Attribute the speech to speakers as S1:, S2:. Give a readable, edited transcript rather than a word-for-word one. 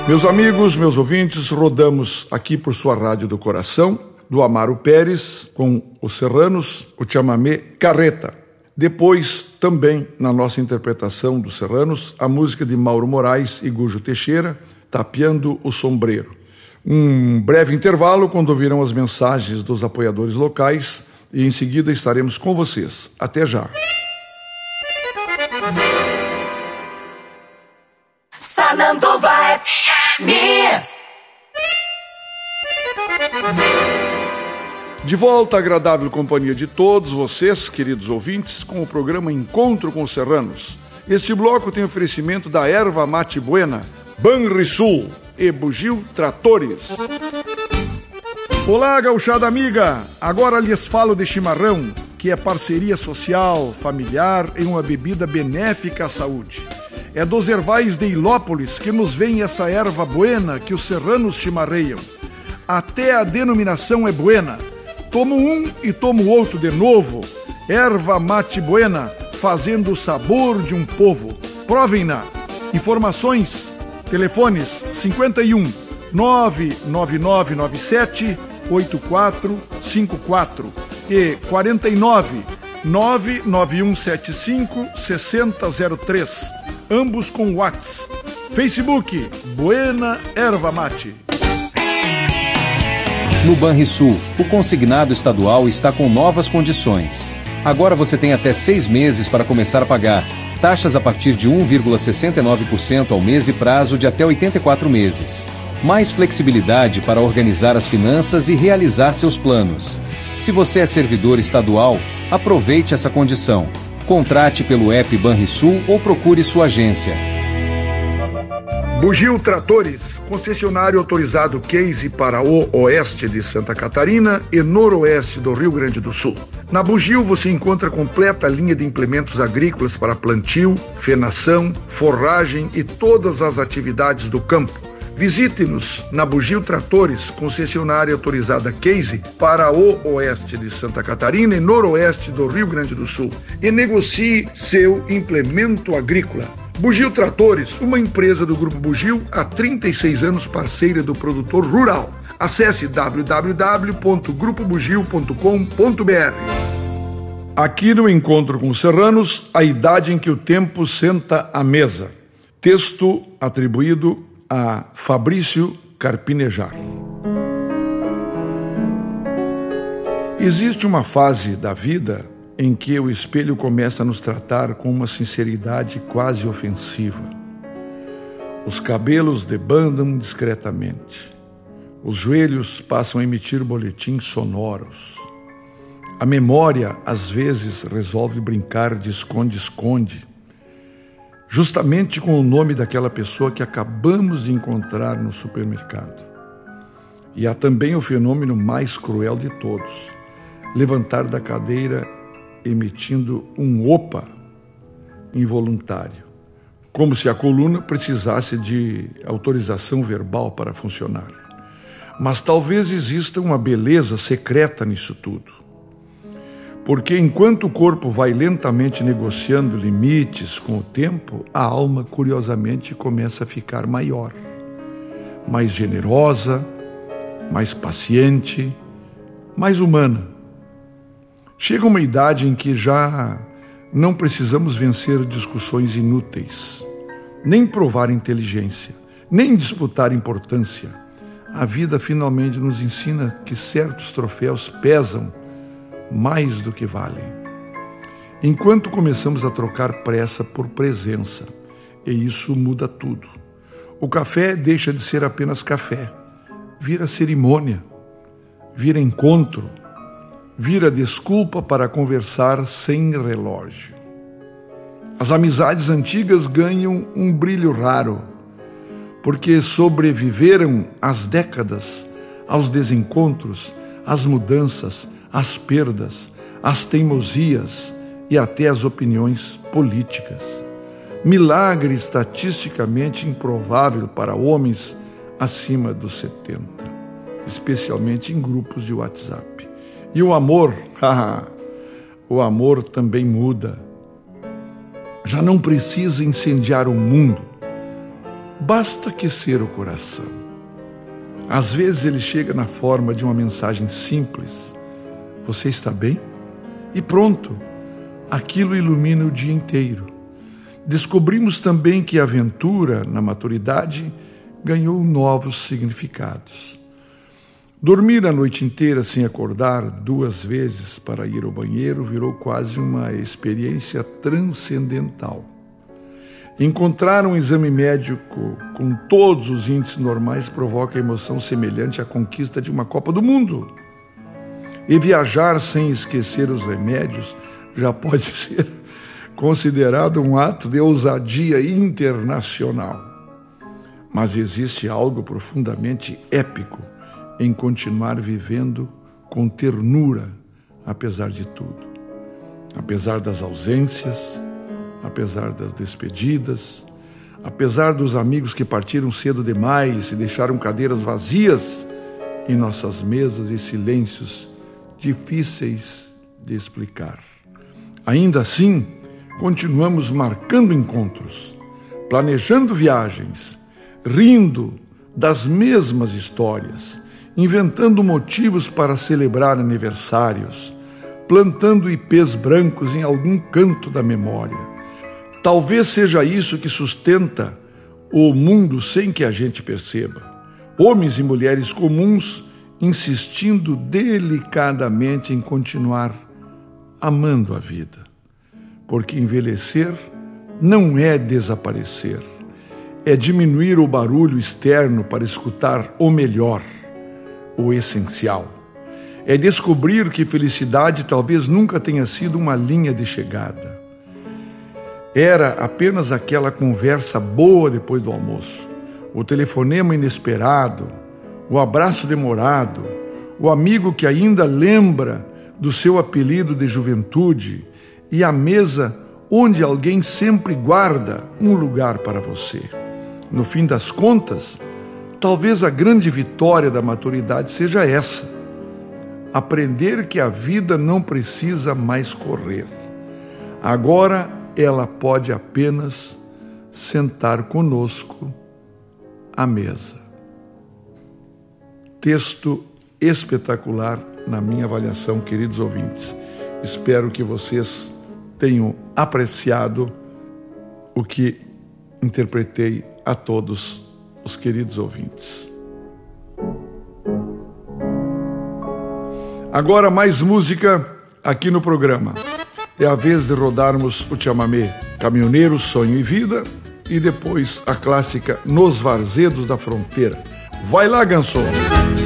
S1: Meus amigos, meus ouvintes, rodamos aqui por sua Rádio do Coração, do Amaro Pérez, com os Serranos, o chamamé Carreta. Depois, também, na nossa interpretação dos Serranos, a música de Mauro Moraes e Gujo Teixeira, Tapeando o Sombreiro. Um breve intervalo, quando ouvirão as mensagens dos apoiadores locais, e em seguida estaremos com vocês. Até já.
S2: Sananduva FM.
S1: De volta à agradável companhia de todos vocês, queridos ouvintes, com o programa Encontro com os Serranos. Este bloco tem oferecimento da Erva Mate Buena, Banrisul e Bugio Tratores. Olá, gauchada amiga! Agora lhes falo de chimarrão, que é parceria social, familiar e uma bebida benéfica à saúde. É dos ervais de Ilópolis que nos vem essa erva buena que os serranos chimarreiam. Até a denominação é buena. Tomo um e tomo outro de novo. Erva mate buena, fazendo o sabor de um povo. Provem-na. Informações, telefones 51 99997 8454 e 49 99175 6003. Ambos com WhatsApp. Facebook, Buena Erva Mate.
S3: No Banrisul, o consignado estadual está com novas condições. Agora você tem até 6 meses para começar a pagar. Taxas a partir de 1,69% ao mês e prazo de até 84 meses. Mais flexibilidade para organizar as finanças e realizar seus planos. Se você é servidor estadual, aproveite essa condição. Contrate pelo app Banrisul ou procure sua agência.
S1: Bugio Tratores, concessionário autorizado Case para o oeste de Santa Catarina e noroeste do Rio Grande do Sul. Na Bugio você encontra completa linha de implementos agrícolas para plantio, fenação, forragem e todas as atividades do campo. Visite-nos na Bugio Tratores, concessionária autorizada Case para o oeste de Santa Catarina e noroeste do Rio Grande do Sul e negocie seu implemento agrícola. Bugio Tratores, uma empresa do Grupo Bugio, há 36 anos parceira do produtor rural. Acesse www.grupobugio.com.br. Aqui no Encontro com os Serranos, a idade em que o tempo senta à mesa. Texto atribuído a Fabrício Carpinejar. Existe uma fase da vida em que o espelho começa a nos tratar com uma sinceridade quase ofensiva. Os cabelos debandam discretamente. Os joelhos passam a emitir boletins sonoros. A memória, às vezes, resolve brincar de esconde-esconde, justamente com o nome daquela pessoa que acabamos de encontrar no supermercado. E há também o fenômeno mais cruel de todos: levantar da cadeira emitindo um opa involuntário, como se a coluna precisasse de autorização verbal para funcionar. Mas talvez exista uma beleza secreta nisso tudo. Porque enquanto o corpo vai lentamente negociando limites com o tempo, a alma, curiosamente, começa a ficar maior, mais generosa, mais paciente, mais humana. Chega uma idade em que já não precisamos vencer discussões inúteis, nem provar inteligência, nem disputar importância. A vida finalmente nos ensina que certos troféus pesam mais do que valem. Enquanto começamos a trocar pressa por presença, e isso muda tudo. O café deixa de ser apenas café, vira cerimônia, vira encontro, vira desculpa para conversar sem relógio. As amizades antigas ganham um brilho raro, porque sobreviveram às décadas, aos desencontros, às mudanças, às perdas, às teimosias e até às opiniões políticas. Milagre estatisticamente improvável para homens acima dos 70, especialmente em grupos de WhatsApp. E o amor, o amor também muda. Já não precisa incendiar o mundo. Basta aquecer o coração. Às vezes ele chega na forma de uma mensagem simples: você está bem? E pronto, aquilo ilumina o dia inteiro. Descobrimos também que a aventura, na maturidade, ganhou novos significados. Dormir a noite inteira sem acordar 2 vezes para ir ao banheiro virou quase uma experiência transcendental. Encontrar um exame médico com todos os índices normais provoca emoção semelhante à conquista de uma Copa do Mundo. E viajar sem esquecer os remédios já pode ser considerado um ato de ousadia internacional. Mas existe algo profundamente épico em continuar vivendo com ternura, apesar de tudo. Apesar das ausências, apesar das despedidas, apesar dos amigos que partiram cedo demais e deixaram cadeiras vazias em nossas mesas e silêncios difíceis de explicar. Ainda assim, continuamos marcando encontros, planejando viagens, rindo das mesmas histórias, inventando motivos para celebrar aniversários, plantando ipês brancos em algum canto da memória. Talvez seja isso que sustenta o mundo sem que a gente perceba. Homens e mulheres comuns insistindo delicadamente em continuar amando a vida. Porque envelhecer não é desaparecer, é diminuir o barulho externo para escutar o melhor, o essencial. É descobrir que felicidade talvez nunca tenha sido uma linha de chegada. Era apenas aquela conversa boa depois do almoço, o telefonema inesperado, o abraço demorado, o amigo que ainda lembra do seu apelido de juventude e a mesa onde alguém sempre guarda um lugar para você. No fim das contas, talvez a grande vitória da maturidade seja essa: aprender que a vida não precisa mais correr. Agora ela pode apenas sentar conosco à mesa. Texto espetacular na minha avaliação, queridos ouvintes. Espero que vocês tenham apreciado o que interpretei a todos os queridos ouvintes. Agora mais música aqui no programa. É a vez de rodarmos o chamamé Caminhoneiro, Sonho e Vida e depois a clássica Nos Varzedos da Fronteira. Vai lá, Ganson!